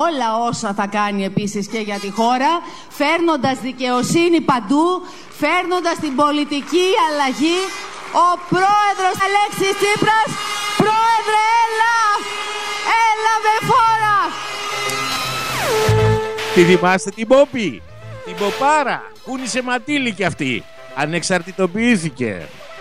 όλα όσα θα κάνει επίσης και για τη χώρα, φέρνοντας δικαιοσύνη παντού, φέρνοντας την πολιτική αλλαγή. Ο πρόεδρος Αλέξης Τσίπρας, πρόεδρε έλα με φόρα. Τη θυμάστε την Πόπη, την Ποπάρα, κούνησε ματήλι κι αυτή, ανεξαρτητοποιήθηκε.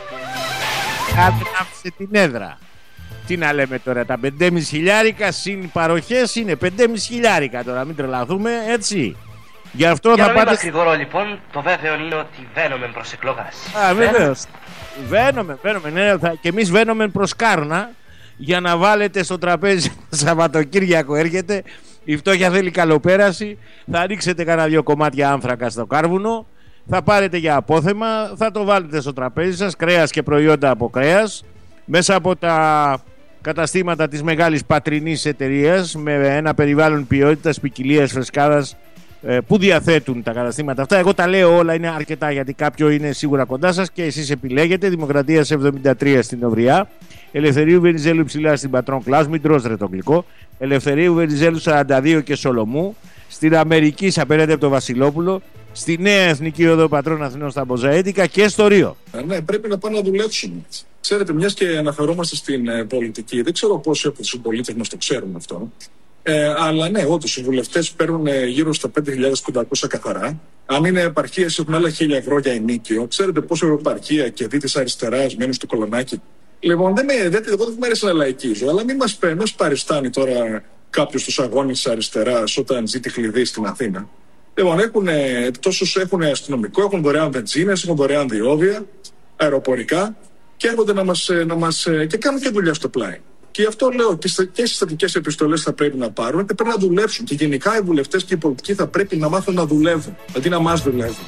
Άφησε την έδρα. Τι να λέμε τώρα, τα 5,5 χιλιάρικα συν παροχές είναι 5,5 χιλιάρικα τώρα, μην τρελαθούμε, έτσι. Γι' αυτό για θα να μην πάτε... μακρηγορώ λοιπόν, το βέβαιο είναι ότι βαίνομαι προς εκλογάς. Α, βεβαίως. Βαίνομαι, ναι, και εμείς βαίνομαι προς Κάρνα για να βάλετε στο τραπέζι. Σαββατοκύριακο έρχεται, η φτώχεια θέλει καλοπέραση, θα ρίξετε κανένα 2 κομμάτια άνθρακα στο κάρβουνο, θα πάρετε για απόθεμα, θα το βάλετε στο τραπέζι σας, κρέας και προϊόντα από κρέας, μέσα από τα καταστήματα της μεγάλης πατρινής εταιρείας, με ένα περιβάλλον ποιότητας, ποικιλίας, φρεσκάδας, που διαθέτουν τα καταστήματα αυτά. Εγώ τα λέω όλα, είναι αρκετά, γιατί κάποιο είναι σίγουρα κοντά σας και εσείς επιλέγετε. Δημοκρατίας 73 στην Ουριά, Ελευθερίου Βενιζέλου υψηλά στην Πατρών Κλάς, μην τρως ρε το γλυκό, Ελευθερίου Βενιζέλου 42 και Σολομού, στην Αμερική απέναντι από το Βασιλόπουλο, στη Νέα Εθνική Οδό Πατρών Αθηνών στα Μποζαέτικα και στο Ρίο. Ναι, πρέπει να πάνε να δουλέψουμε. Ξέρετε, μιας και αναφερόμαστε στην πολιτική, δεν ξέρω πόσοι από τους συμπολίτες μας το ξέρουν αυτό. Αλλά ναι, όντως οι βουλευτές παίρνουν γύρω στα 5.500 καθαρά. Αν είναι επαρχίες, έχουν άλλα 1.000 ευρώ για ενίκιο. Ξέρετε πόσο επαρχία και δι της αριστεράς μένουν στο Κολονάκι. Λοιπόν, εγώ δεν μου αρέσει να λαϊκίζω, αλλά μην μας παριστάνει τώρα κάποιος τους αγώνες της αριστεράς όταν ζει τη κλειδί στην Αθήνα. Λοιπόν, έχουν αστυνομικό, έχουν δωρεάν βενζίνες, έχουν δωρεάν διόδια, αεροπορικά και έρχονται και κάνουν και δουλειά στο πλάι. Και γι' αυτό λέω και στις στατικές επιστολές θα πρέπει να πάρουν και πρέπει να δουλέψουν. Και γενικά οι βουλευτές και οι πολιτικοί θα πρέπει να μάθουν να δουλεύουν, αντί να μας δουλεύουν.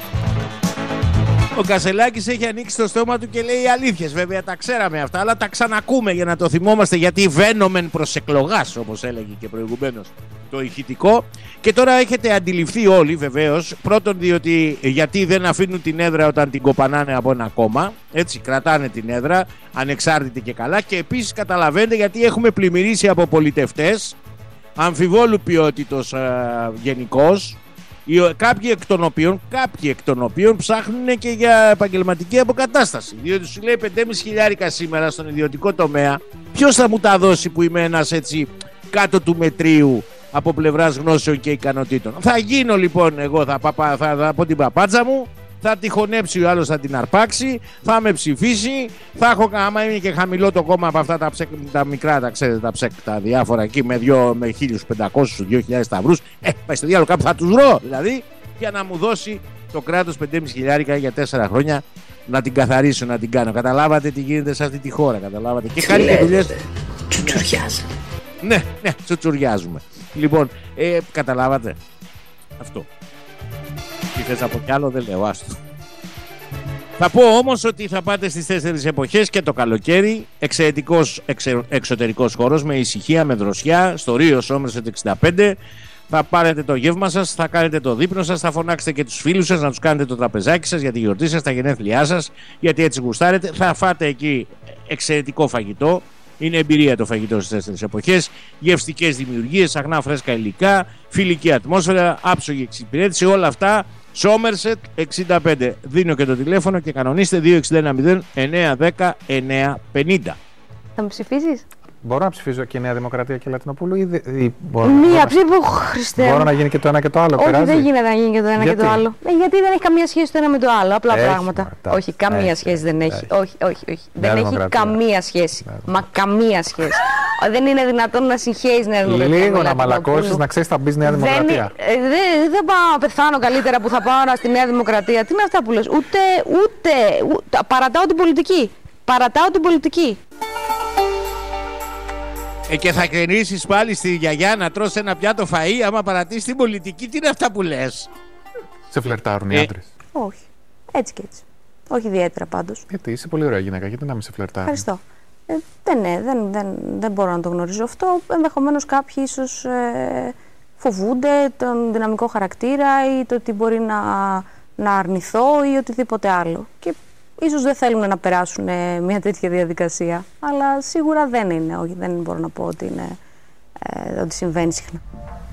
Ο Κασελάκης έχει ανοίξει το στόμα του και λέει αλήθειες. Βέβαια τα ξέραμε αυτά, αλλά τα ξανακούμε για να το θυμόμαστε, γιατί βαίνομεν προς εκλογάς, όπως έλεγε και προηγουμένως το ηχητικό. Και τώρα έχετε αντιληφθεί όλοι βεβαίως, πρώτον γιατί δεν αφήνουν την έδρα όταν την κοπανάνε από ένα κόμμα, έτσι κρατάνε την έδρα ανεξάρτητη και καλά, και επίσης καταλαβαίνετε γιατί έχουμε πλημμυρίσει από πολιτευτές αμφιβόλου ποιότητος γενικώς, κάποιοι εκ των οποίων ψάχνουν και για επαγγελματική αποκατάσταση, διότι σου λέει 5,5 χιλιάρικα σήμερα στον ιδιωτικό τομέα, ποιος θα μου τα δώσει που είμαι ένας έτσι κάτω του μετρίου από πλευράς γνώσεων και ικανοτήτων. Θα γίνω λοιπόν εγώ, θα πω την παπάτσα μου, θα τη χωνέψει ο άλλος, θα την αρπάξει, θα με ψηφίσει, θα έχω, άμα είναι και χαμηλό το κόμμα από αυτά τα μικρά, τα ξέρετε, τα ψεκ, τα διάφορα εκεί με 1.500-2.000 σταυρούς, πάει στο διάλογο κάπου θα τους βρω δηλαδή, για να μου δώσει το κράτος 5,5 χιλιάρικα για 4 χρόνια να την καθαρίσω, να την κάνω. Καταλάβατε τι γίνεται σε αυτή τη χώρα, καταλάβατε. Και κάνει και δουλειές. Τσουτσουριάζει. Ναι, τσουτσουριάζουμε. Λοιπόν, καταλάβατε αυτό. Τι θες από κι άλλο, δεν λέω, άστο. Θα πω όμως ότι θα πάτε στις 4 εποχές και το καλοκαίρι, εξαιρετικός εξωτερικός χώρος, με ησυχία, με δροσιά, στο Ρίο Σόμερσετ 65. Θα πάρετε το γεύμα σας, θα κάνετε το δείπνο σας, θα φωνάξετε και τους φίλους σας να τους κάνετε το τραπεζάκι σας για τη γιορτή σας, τα γενέθλιά σας, γιατί έτσι γουστάρετε. Θα φάτε εκεί εξαιρετικό φαγητό. Είναι εμπειρία το φαγητό στις 4 εποχές. Γευστικές δημιουργίες, αγνά φρέσκα υλικά, φιλική ατμόσφαιρα, άψογη εξυπηρέτηση, όλα αυτά. Σόμερσετ 65. Δίνω και το τηλέφωνο και κανονίστε 2610 910 950. Θα με ψηφίσεις? Μπορώ να ψηφίζω και Νέα Δημοκρατία και Λατινοπούλου ή μία ψήφο, Χριστέ. Μπορώ να γίνει και το ένα και το άλλο? Όχι, περάζει? δεν γίνεται να γίνει και το ένα και το άλλο. Γιατί δεν έχει καμία σχέση το ένα με το άλλο. Απλά έχει, πράγματα. Όχι, καμία σχέση δεν έχει. Όχι. Δεν έχει καμία σχέση. Μα καμία σχέση. Δεν είναι δυνατόν να συγχέεις Νέα Δημοκρατία. Λίγο να μαλακώσεις, να ξέρεις θα μπεις Νέα Δημοκρατία. Δεν πάω να πεθάνω καλύτερα που θα πάω στη Νέα Δημοκρατία. Τι είναι αυτά που λες? Ούτε. Παρατάω την πολιτική. Και θα κερδίσεις πάλι στη γιαγιά να τρως ένα πιάτο φαΐ άμα παρατήσεις την πολιτική. Τι είναι αυτά που λες? Σε φλερτάρουν οι άντρες? Όχι. Έτσι και έτσι. Όχι ιδιαίτερα πάντως. Γιατί είσαι πολύ ωραία γυναίκα, γιατί να μην σε φλερτάρουν? Ευχαριστώ. Δεν μπορώ να το γνωρίζω αυτό. Ενδεχομένως κάποιοι ίσως φοβούνται τον δυναμικό χαρακτήρα ή το ότι μπορεί να αρνηθώ ή οτιδήποτε άλλο. Και ίσως δεν θέλουν να περάσουν μια τέτοια διαδικασία. Αλλά σίγουρα δεν είναι. Όχι, δεν μπορώ να πω ότι συμβαίνει συχνά.